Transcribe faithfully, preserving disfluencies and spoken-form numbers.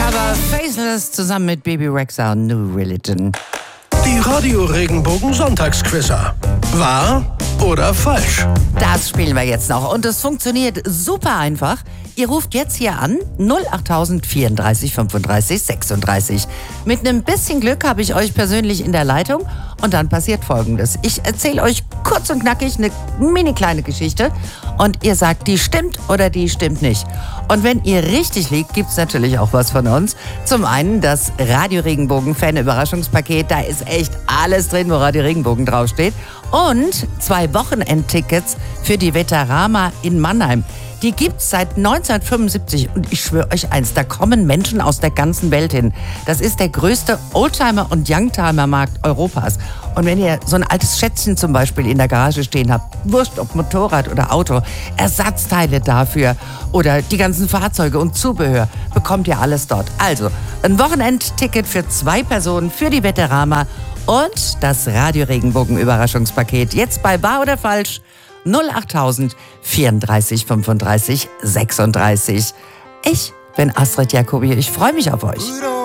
Aber Faceless zusammen mit Baby Rexha und New Religion. Die Radio-Regenbogen-Sonntagsquizzer. Wahr oder falsch? Das spielen wir jetzt noch und es funktioniert super einfach. Ihr ruft jetzt hier an null achttausend vierunddreißig fünfunddreißig sechsunddreißig. Mit einem bisschen Glück habe ich euch persönlich in der Leitung und dann passiert Folgendes. Ich erzähle euch kurz und knackig eine mini kleine Geschichte und ihr sagt, die stimmt oder die stimmt nicht. Und wenn ihr richtig liegt, gibt es natürlich auch was von uns. Zum einen das Radio Regenbogen Fan-Überraschungspaket. Da ist echt alles drin, wo Radio Regenbogen draufsteht. Und zwei Wochenendtickets für die Veterama in Mannheim. Die gibt's seit neunzehnhundertfünfundsiebzig und ich schwöre euch eins, da kommen Menschen aus der ganzen Welt hin. Das ist der größte Oldtimer- und Youngtimer-Markt Europas. Und wenn ihr so ein altes Schätzchen zum Beispiel in der Garage stehen habt, wurscht ob Motorrad oder Auto, Ersatzteile dafür oder die ganzen Fahrzeuge und Zubehör, bekommt ihr alles dort. Also ein Wochenendticket für zwei Personen für die Veterama und das Radio Regenbogen Überraschungspaket. Jetzt bei Wahr oder Falsch null achttausend vierunddreißig fünfunddreißig sechsunddreißig. Ich bin Astrid Jacobi. Ich freue mich auf euch.